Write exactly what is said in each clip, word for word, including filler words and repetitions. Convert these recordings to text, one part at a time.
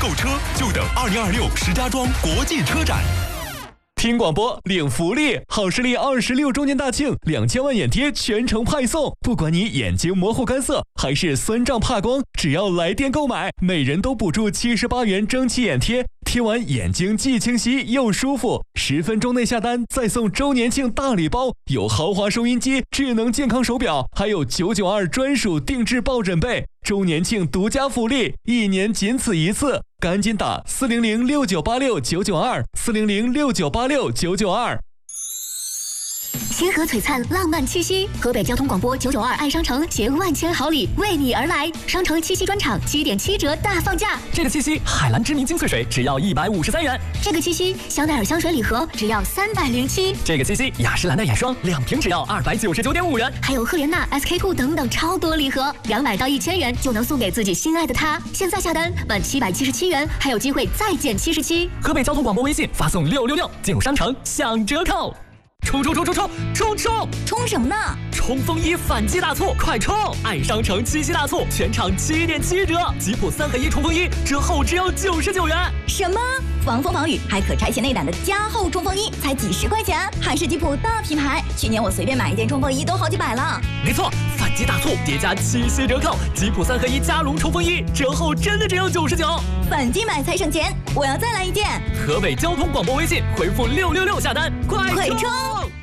购车就等二零二六石家庄国际车展。 听广播领福利，好视力二十六周年大庆，两千万眼贴全程派送。不管你眼睛模糊干涩还是酸胀怕光，只要来电购买，每人都补助七十八元蒸汽眼贴，贴完眼睛既清晰又舒服。十分钟内下单，再送周年庆大礼包，有豪华收音机、智能健康手表，还有九九二专属定制抱枕被。周年庆独家福利，一年仅此一次，赶紧打四零零六九八六九九二四零零六九八六九九二。 星河璀璨浪漫七夕，河北交通广播九九二爱商城携万千好礼为你而来，商城七夕专场七点七折大放价。 这个七夕，海蓝知名精粹水只要一百五十三元。 这个七夕，香奈儿香水礼盒只要三百零七。 这个七夕，雅诗兰黛眼霜两瓶只要二百九十九点五元。 还有赫莲娜、S K two 等等超多礼盒，两百到一千元就能送给自己心爱的他。现在下单满七百七十七元，还有机会再减七十七。 河北交通广播微信发送六六六，进入商城享折扣。冲冲冲冲冲冲冲！ 冲什么呢？ 冲锋衣反击大促，快冲！爱商城七夕大促，全场七点七折，吉普三合一冲锋衣折后只要九十九元。 什么？防风防雨还可拆卸内胆的加厚冲锋衣，才几十块钱，还是吉普大品牌。去年我随便买一件冲锋衣都好几百了。 没错，反击大促叠加七夕折扣，吉普三合一加绒冲锋衣折后真的只要九十九。 反击买才省钱，我要再来一件。 河北交通广播微信回复六六六下单，快快冲！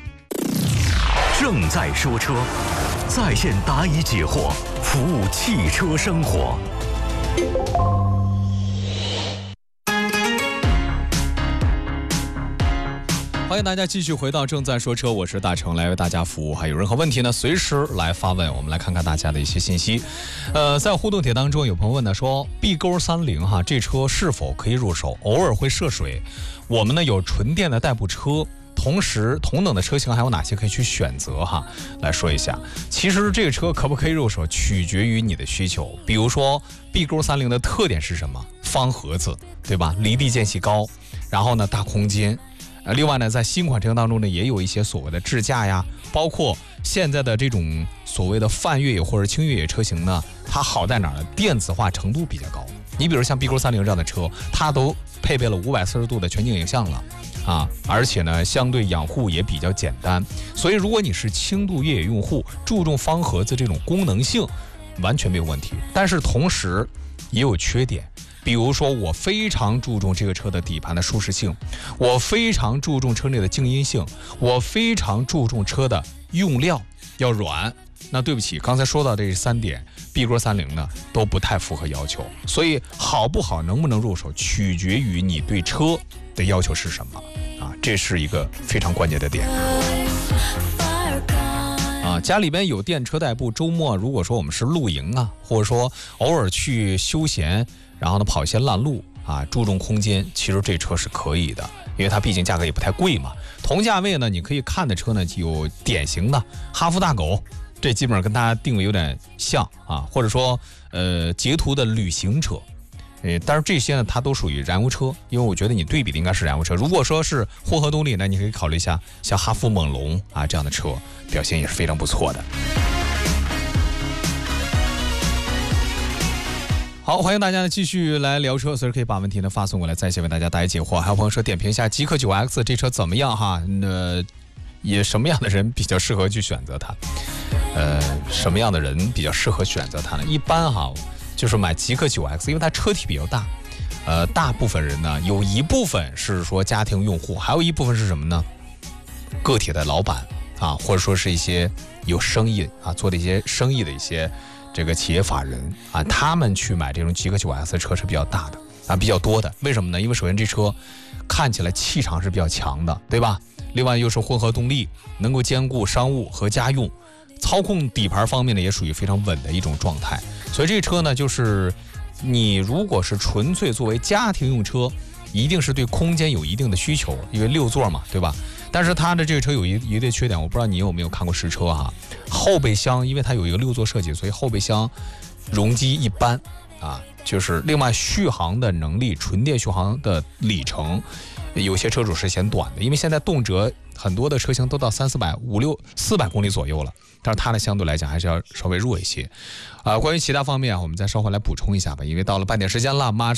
正在说车，在线答疑解惑，服务汽车生活。 欢迎大家继续回到正在说车，我是大成，来为大家服务。还有任何问题呢，随时来发问。我们来看看大家的一些信息。呃，在互动帖当中，有朋友问呢说 ，B 勾三零哈，这车是否可以入手？偶尔会涉水。我们呢有纯电的代步车。同时，同等的车型还有哪些可以去选择哈？来说一下，其实这个车可不可以入手，取决于你的需求。比如说 B 勾三零的特点是什么？方盒子，对吧？离地间隙高，然后呢大空间。呃，另外呢，在新款车型当中呢，也有一些所谓的智驾呀，包括现在的这种所谓的泛越野或者轻越野车型呢，它好在哪儿呢？电子化程度比较高。你比如像 B 勾三零这样的车，它都配备了五百四十度的全景影像了。啊，而且呢，相对养护也比较简单，所以如果你是轻度越野用户，注重方盒子这种功能性，完全没有问题。但是同时也有缺点，比如说我非常注重这个车的底盘的舒适性，我非常注重车内的静音性，我非常注重车的用料要软。那对不起，刚才说到这三点 ，B 勾三零呢都不太符合要求，所以好不好，能不能入手，取决于你对车的要求是什么啊，这是一个非常关键的点啊。家里边有电车代步，周末如果说我们是露营啊，或者说偶尔去休闲，然后呢跑一些烂路啊，注重空间，其实这车是可以的，因为它毕竟价格也不太贵嘛。同价位呢，你可以看的车呢有典型的哈弗大狗。这基本上跟大家定位有点像啊，或者说呃捷途的旅行车，呃，但是这些呢它都属于燃油车，因为我觉得你对比的应该是燃油车。如果说是混合动力呢，你可以考虑一下像哈弗猛龙啊这样的车，表现也是非常不错的。好，欢迎大家呢继续来聊车，随时可以把问题呢发送过来，在线为大家答疑解惑。还有朋友说点评一下极氪 九 X 这车怎么样哈？那也什么样的人比较适合去选择它？呃，什么样的人比较适合选择它呢？一般哈，就是买极氪 九 X， 因为它车体比较大。呃，大部分人呢，有一部分是说家庭用户，还有一部分是什么呢？个体的老板啊，或者说是一些有生意啊，做的一些生意的一些这个企业法人啊，他们去买这种极氪 九 X 车是比较大的啊，比较多的。为什么呢？因为首先这车看起来气场是比较强的，对吧？另外又是混合动力，能够兼顾商务和家用，操控底盘方面呢也属于非常稳的一种状态。所以这车呢，就是你如果是纯粹作为家庭用车，一定是对空间有一定的需求，因为六座嘛，对吧？但是它的这个车有一一个缺点，我不知道你有没有看过实车哈。后备箱因为它有一个六座设计，所以后备箱容积一般啊，就是另外续航的能力，纯电续航的里程。有些车主是嫌短的，因为现在动辄很多的车型都到三四百、五六、四百公里左右了，但是它呢相对来讲还是要稍微弱一些。啊、呃，关于其他方面，我们再稍后来补充一下吧，因为到了半点时间了，马上。